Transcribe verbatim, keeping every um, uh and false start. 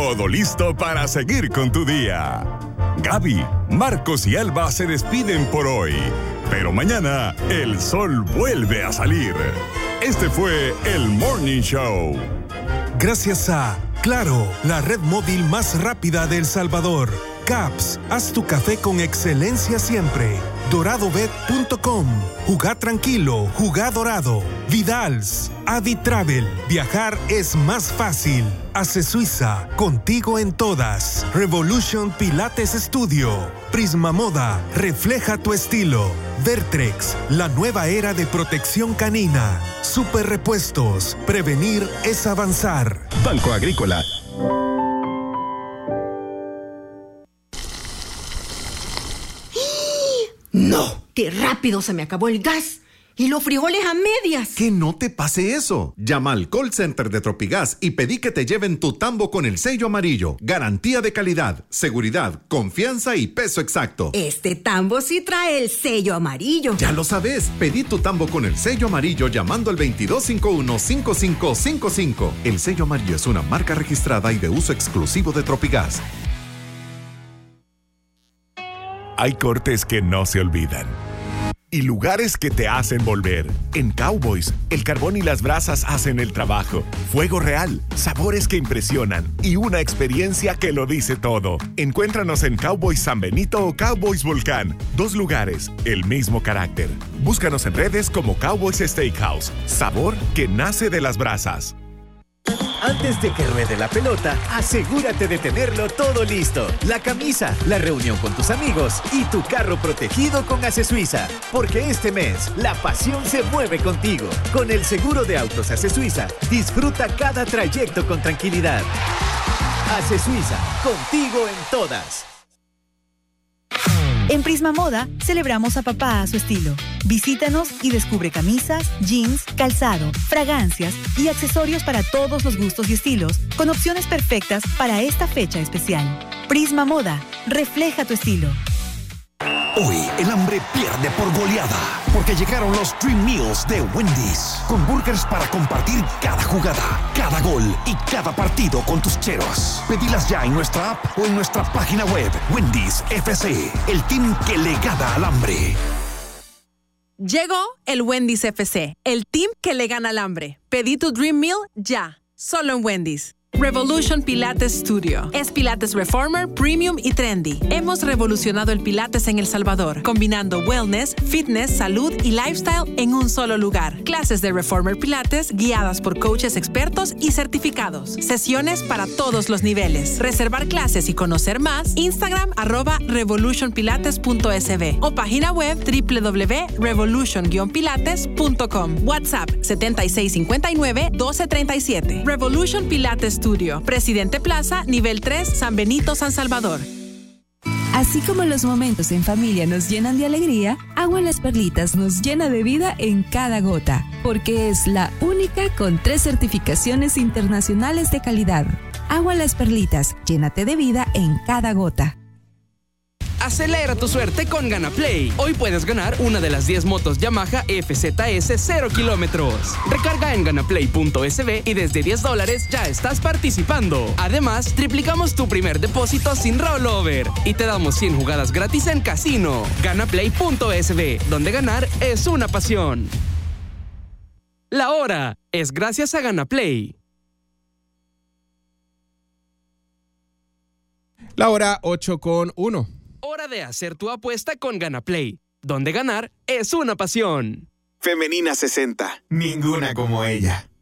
todo listo para seguir con tu día. Gaby, Marcos y Alba se despiden por hoy, pero mañana el sol vuelve a salir. Este fue el Morning Show. Gracias a Claro, la red móvil más rápida de El Salvador. Caps, haz tu café con excelencia siempre. doradobet punto com. Jugá tranquilo, jugá dorado. Vidals, Adi Travel. Viajar es más fácil. Hace Suiza, contigo en todas. Revolution Pilates Studio. Prisma Moda, refleja tu estilo. Vertrex, la nueva era de protección canina. Super Repuestos, prevenir es avanzar. Banco Agrícola. ¡No! ¡Qué rápido se me acabó el gas! ¡Y los frijoles a medias! Que no te pase eso. Llama al call center de Tropigas y pedí que te lleven tu tambo con el sello amarillo. Garantía de calidad, seguridad, confianza y peso exacto. Este tambo sí trae el sello amarillo. Ya lo sabes. Pedí tu tambo con el sello amarillo llamando al veintidós cincuenta y uno, cincuenta y cinco cincuenta y cinco. El sello amarillo es una marca registrada y de uso exclusivo de Tropigas. Hay cortes que no se olvidan y lugares que te hacen volver. En Cowboys, el carbón y las brasas hacen el trabajo. Fuego real, sabores que impresionan y una experiencia que lo dice todo. Encuéntranos en Cowboys San Benito o Cowboys Volcán. Dos lugares, el mismo carácter. Búscanos en redes como Cowboys Steakhouse. Sabor que nace de las brasas. Antes de que ruede la pelota, asegúrate de tenerlo todo listo. La camisa, la reunión con tus amigos y tu carro protegido con Ace Suiza. Porque este mes, la pasión se mueve contigo. Con el seguro de autos Ace Suiza, disfruta cada trayecto con tranquilidad. Ace Suiza, contigo en todas. En Prisma Moda, celebramos a papá a su estilo. Visítanos y descubre camisas, jeans, calzado, fragancias y accesorios para todos los gustos y estilos, con opciones perfectas para esta fecha especial. Prisma Moda, refleja tu estilo. Hoy el hambre pierde por goleada, porque llegaron los Dream Meals de Wendy's, con burgers para compartir cada jugada, cada gol y cada partido con tus cheros. Pedilas ya en nuestra app o en nuestra página web. Wendy's F C, el team que le gana al hambre. Llegó el Wendy's F C, el team que le gana al hambre. Pedí tu Dream Meal ya, solo en Wendy's. Revolution Pilates Studio. Es Pilates Reformer, Premium y Trendy. Hemos revolucionado el Pilates en El Salvador, combinando wellness, fitness, salud y lifestyle en un solo lugar. Clases de Reformer Pilates guiadas por coaches expertos y certificados. Sesiones para todos los niveles. Reservar clases y conocer más, Instagram arroba revolution pilates punto s b o página web w w w punto revolution pilates punto com. WhatsApp setenta y seis cincuenta y nueve, doce treinta y siete. Revolution Pilates Studio. Presidente Plaza, nivel tres, San Benito, San Salvador. Así como los momentos en familia nos llenan de alegría, Agua Las Perlitas nos llena de vida en cada gota, porque es la única con tres certificaciones internacionales de calidad. Agua Las Perlitas, llénate de vida en cada gota. Acelera tu suerte con GanaPlay. Hoy puedes ganar una de las diez motos Yamaha F Z S cero kilómetros. Recarga en ganaplay punto s b y desde diez dólares ya estás participando. Además, triplicamos tu primer depósito sin rollover y te damos cien jugadas gratis en casino. ganaplay punto s b, donde ganar es una pasión. La hora es gracias a GanaPlay. La hora ocho con uno. Hora de hacer tu apuesta con GanaPlay, donde ganar es una pasión. Femenina sesenta, ninguna como ella.